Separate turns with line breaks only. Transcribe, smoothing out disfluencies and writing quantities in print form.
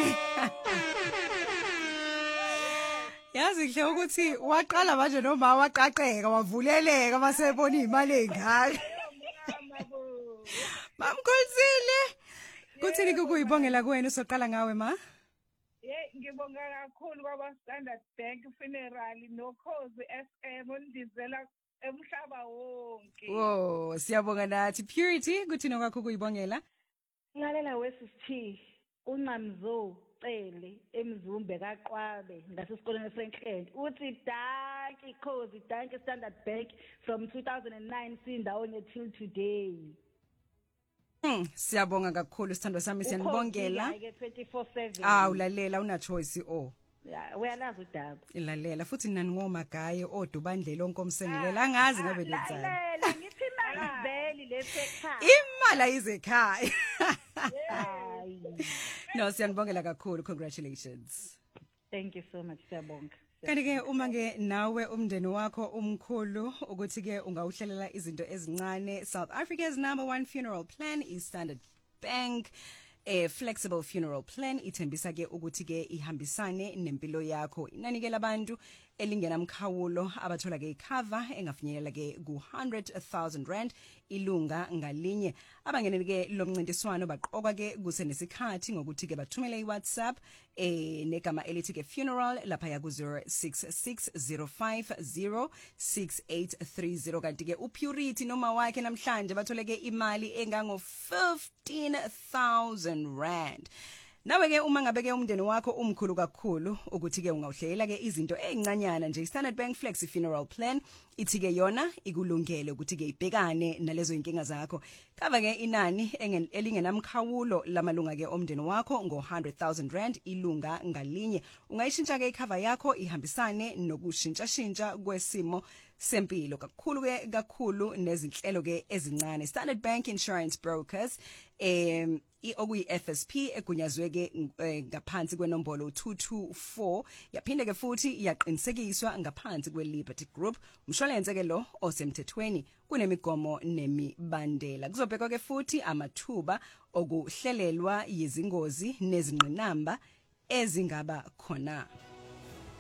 Yazi nje ukuthi waqala manje noma waqaqeka wavuleleka masebona imali engaka. Mamkhosile. Kuthini kukuyibongela kuwena usoqala ngawe ma?
Ngibonga kakhulu kwaba Standard Bank Funeral noKhozi FM ondizela emhlaba wonke.
Oh, siyabonga nathi. Purity, kuthini kwakho kuyibongela?
Ngalela wesisithi uNqamzo Cele eMzumbe kaQwabe ngasesikoleni eFrankland. Uthi danki Khozi, danki Standard Bank from 2009 sindawonye till today.
Siyabonga kakhulu sithando sami siyanibongela.
24/7.
Ulalela una choice
Yeah, uyalazi udaba.
Ilalela futhi nani ngomagaye odubandlela onkomsengelela angazi ngabe lenzani.
Lalela ngithi imali veli lesekhaya.
Imali ayizekhaya. No, siyanibongela kakhulu. Congratulations.
Thank you so much. Siyabonga.
Kanti ke uma ke nawe umndeni wakho umkhulu ukuthi ke ungawuhlelela izinto ezincane, South Africa's #1 funeral plan is Standard Bank. A flexible funeral plan ithembisa ke ukuthi ke ihambisane nempilo yakho. Inani ke labantu elingenamkhawulo abathola ke icover engafinyelela ke ku100,000 rand ilunga ngalinye. Abangenele ke lomncintiswano baqokwa ke kusenesikhathi ngokuthi ke bathumele iWhatsApp negama elithi ke funeral lapha ya ku0660506830. Kanti ke uPurity noma wakhe namhlanje bathole ke imali engango 15,000 rand. Nawe ke uma ngabe ke umndeni wakho umkhulu kakhulu ukuthi ke ungawuhlelela ke izinto ezincanyana nje Standard Bank Flexi Funeral Plan ithi ke yona ikulungele ukuthi ke ibhekane nalezo inkinga zakho. Cover ke inani elingenamkhawulo lamalunga ke omndeni wakho ngo100,000 rand ilunga ngalinye. Ungayishintsha ke icover yakho ihambisane nokushintsha kwesimo sempilo kakhulu nezinhlelo ke ezincane. Standard Bank Insurance Brokers okuyi FSP egunyazwe ke ngaphansi kwenombolo 224 yaphinde ke futhi yaqinisekiswa ngaphansi kweLiberty Group. Umshwalense ke lo osemthethweni kunemigomo nemibandela. Kuzobhekwa ke futhi amathuba okuhlelelwa yizingozi nezingqinamba ezingaba khona.